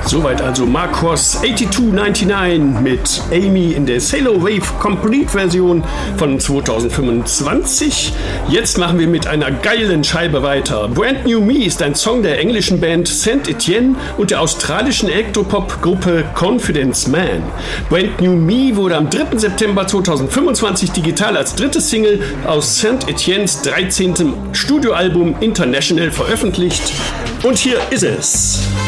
Soweit also Marcos 8299 mit Amy in der Sailor Wave Complete Version von 2025. Jetzt machen wir mit einer geilen Scheibe weiter. Brand New Me ist ein Song der englischen Band Saint Etienne und der australischen Elektropop-Gruppe Confidence Man. Brand New Me wurde am 3. September 2025 digital als dritte Single aus Saint Etiennes 13. Studioalbum International veröffentlicht. Und hier ist es.